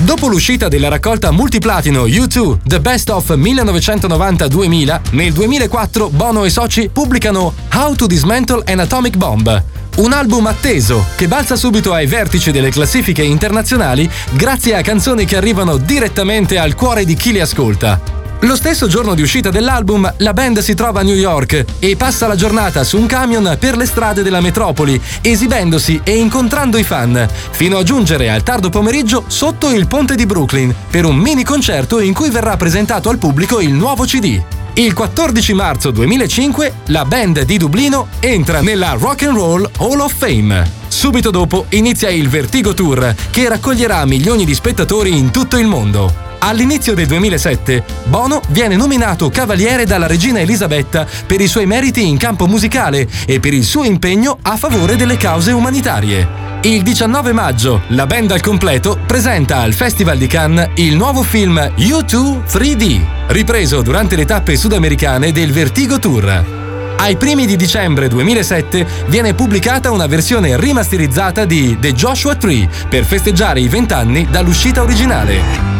Dopo l'uscita della raccolta multiplatino U2 The Best of 1990-2000, nel 2004 Bono e soci pubblicano How to Dismantle an Atomic Bomb, un album atteso che balza subito ai vertici delle classifiche internazionali grazie a canzoni che arrivano direttamente al cuore di chi le ascolta. Lo stesso giorno di uscita dell'album, la band si trova a New York e passa la giornata su un camion per le strade della metropoli, esibendosi e incontrando i fan, fino a giungere al tardo pomeriggio sotto il ponte di Brooklyn per un mini concerto in cui verrà presentato al pubblico il nuovo CD. Il 14 marzo 2005 la band di Dublino entra nella Rock and Roll Hall of Fame. Subito dopo inizia il Vertigo Tour, che raccoglierà milioni di spettatori in tutto il mondo. All'inizio del 2007, Bono viene nominato cavaliere dalla regina Elisabetta per i suoi meriti in campo musicale e per il suo impegno a favore delle cause umanitarie. Il 19 maggio, la band al completo presenta al Festival di Cannes il nuovo film U2 3D, ripreso durante le tappe sudamericane del Vertigo Tour. Ai primi di dicembre 2007 viene pubblicata una versione rimasterizzata di The Joshua Tree per festeggiare i 20 anni dall'uscita originale.